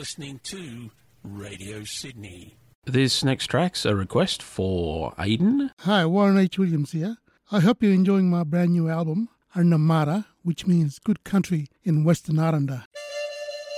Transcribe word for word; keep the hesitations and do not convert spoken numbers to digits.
listening to Radio Sydney. This next track's a request for Aidan. Hi, Warren H. Williams here. I hope you're enjoying my brand new album, Arnamara, which means good country in Western Aranda.